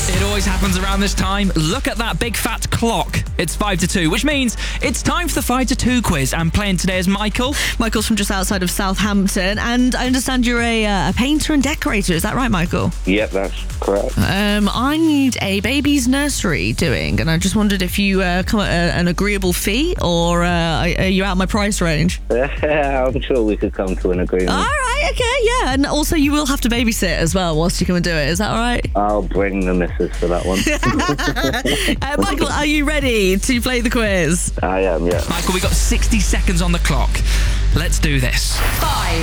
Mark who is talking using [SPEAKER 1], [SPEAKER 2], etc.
[SPEAKER 1] It always happens around this time. Look at that big fat clock. It's 5 to 2, which means it's time for the 5 to 2 quiz. And playing today is Michael.
[SPEAKER 2] Michael's from just outside of Southampton, and I understand you're a painter and decorator. Is that right, Michael?
[SPEAKER 3] Yep, that's correct.
[SPEAKER 2] I need a baby's nursery doing, and I just wondered if you come at an agreeable fee, or are you out of my price range?
[SPEAKER 3] I'm sure we could come to an agreement.
[SPEAKER 2] All right, okay, yeah. And also you will have to babysit as well whilst you come and do it. Is that all right?
[SPEAKER 3] I'll bring the missus for that one.
[SPEAKER 2] Michael, are you ready to play the quiz?
[SPEAKER 3] I am, yeah.
[SPEAKER 1] Michael, we got 60 seconds on the clock. Let's do this.
[SPEAKER 4] 5,